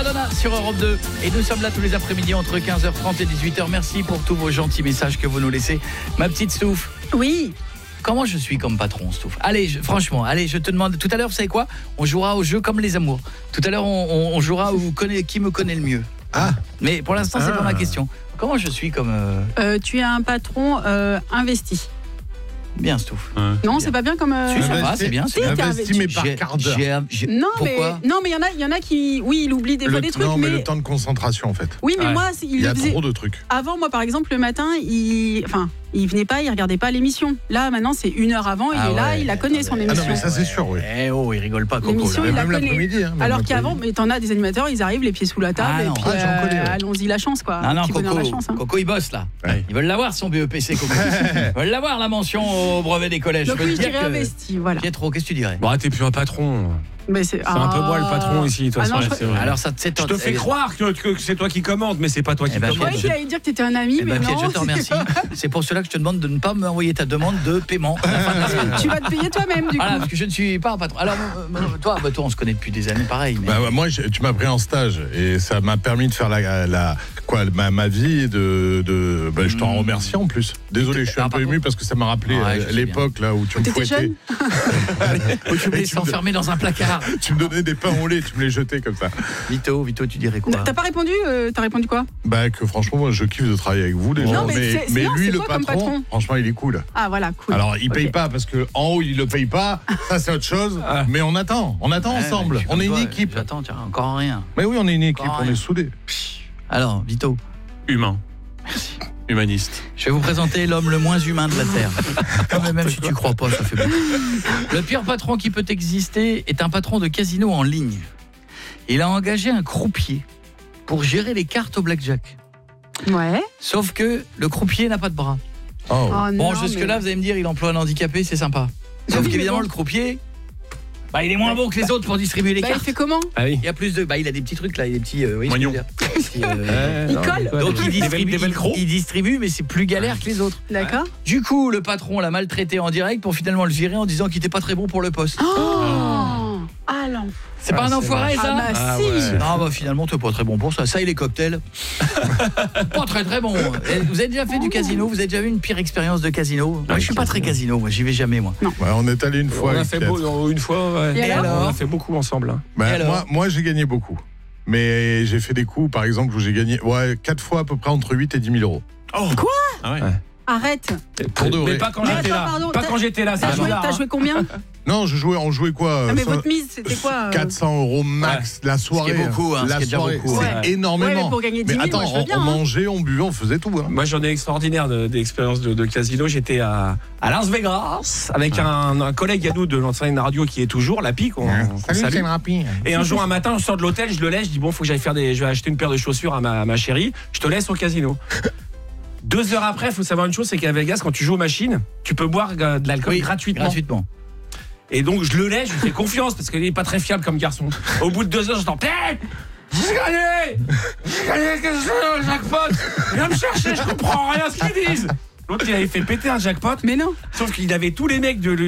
Maradona sur Europe 2. Et nous sommes là tous les après-midi entre 15h30 et 18h. Merci pour tous vos gentils messages que vous nous laissez. Ma petite Stouff. Oui. Comment je suis comme patron, Stouff? Allez, franchement, je te demande. Tout à l'heure, vous savez quoi? On jouera au jeu comme les amours. Tout à l'heure, on jouera qui me connaît le mieux. Ah. Mais pour l'instant, c'est pas ma question. Comment je suis comme... Tu es un patron investi. Bien, Stouff. Non, c'est pas bien comme... Si, ça va, c'est bien. C'est investi, mais par quart d'heure. Non, Pourquoi mais il y en a qui... Oui, il oublie des fois des trucs, non, mais le temps de concentration, en fait. Oui, mais moi, il y a trop de trucs. Avant, moi, par exemple, le matin, il venait pas, il regardait pas l'émission. Là, maintenant, c'est 1 heure avant, il est là, il la connaît son émission. Ah non, mais ça, c'est sûr, oui. Il rigole pas, Coco. L'émission, il la même connaît. l'après-midi. Alors qu'avant, mais t'en as des animateurs, ils arrivent les pieds sous la table, et puis j'en connais, allons-y la chance, quoi. Non, Petit bonheur, la chance, hein. Coco, il bosse, là. Ils veulent l'avoir, son BEPC, Coco. Ils veulent l'avoir, la mention au brevet des collèges. Donc oui, je dirais investi, voilà. Pietro, qu'est-ce que tu dirais? Bon, t'es plus un patron. Mais c'est un peu moi le patron ici, toi. Alors ça, je te fais croire que c'est toi qui commandes, mais c'est pas toi qui commandes. Je croyais qu'il allait dire que t'étais un ami, mais non. Je te remercie. C'est pour cela que je te demande de ne pas m'envoyer ta demande de paiement. Tu vas te payer toi-même, du coup. Voilà, parce que je ne suis pas un patron. Alors, toi, on se connaît depuis des années, pareil. Mais... moi, tu m'as pris en stage et ça m'a permis de faire ma vie je t'en remercie en plus. Désolé, je suis un peu ému parce que ça m'a rappelé l'époque là où tu me fouettais. Où tu me laissais enfermer dans un placard. Tu me donnais des pains au lait, tu me les jetais comme ça. Vito, tu dirais quoi? T'as pas répondu? T'as répondu quoi? Que franchement, moi, je kiffe de travailler avec vous déjà. Non, mais lui, le patron, franchement, il est cool. Ah voilà, cool. Alors, il paye pas parce que en haut, il le paye pas. Ça, c'est autre chose. Mais on attend ensemble. On est une équipe. J'attends, encore rien. Mais oui, on est une équipe, on est soudés. Alors, Vito. Humain. Merci. Humaniste. Je vais vous présenter l'homme le moins humain de la Terre. Même si tu crois pas, ça fait beaucoup. Le pire patron qui peut exister est un patron de casino en ligne. Il a engagé un croupier pour gérer les cartes au blackjack. Ouais. Sauf que le croupier n'a pas de bras. Bon, jusque-là, vous allez me dire, il emploie un handicapé, c'est sympa. Sauf qu'évidemment, le croupier... il est moins bon que les autres pour distribuer les cartes. Il fait comment? Il y a plus de... il a des petits trucs là, il a des petits... moignons. Il colle. Donc il distribue, mais c'est plus galère que les autres. D'accord. Du coup, le patron l'a maltraité en direct pour finalement le virer en disant qu'il était pas très bon pour le poste. Ah l'enfoiré. C'est pas un enfoiré, ça? Si. Non, finalement, t'es pas très bon pour ça. Ça et les cocktails. Pas très très bon. Vous avez déjà fait du casino? Vous avez déjà eu une pire expérience de casino? Moi, je suis pas très casino, moi, j'y vais jamais, moi. Non. On est allé une fois. On a fait une fois, Et alors on a fait beaucoup ensemble. Moi, j'ai gagné beaucoup. Mais j'ai fait des coups, par exemple, où j'ai gagné 4 fois à peu près entre 8 et 10 000 euros. Quoi? Ah ouais. Arrête. Mais pas quand j'étais là. Pas quand j'étais là. T'as joué combien? Non, on jouait quoi? Mais votre mise, c'était quoi? 400 euros max la soirée. C'est beaucoup, la soirée, c'est énormément. Mais pour gagner 10 000, attends, moi, je veux bien, on mangeait, on buvait, on faisait tout. Moi, j'en ai extraordinaire d'expériences de casino. J'étais à Las Vegas avec un collègue à nous de l'ancienne radio qui est toujours, Lapi. Salut, Lapi. Et un jour, un matin, je sors de l'hôtel, je le laisse, je dis bon, faut que j'aille je vais acheter une paire de chaussures à ma chérie. Je te laisse au casino. 2 heures après, il faut savoir une chose, c'est qu'à Vegas, quand tu joues aux machines, tu peux boire de l'alcool gratuitement. Et donc, je le laisse, je lui fais confiance, parce qu'il n'est pas très fiable comme garçon. Au bout de 2 heures, j'entends « J'ai gagné le jackpot. Viens me chercher, je comprends rien à ce qu'ils disent. » L'autre, il avait fait péter un jackpot. Mais non. Sauf qu'il avait tous les mecs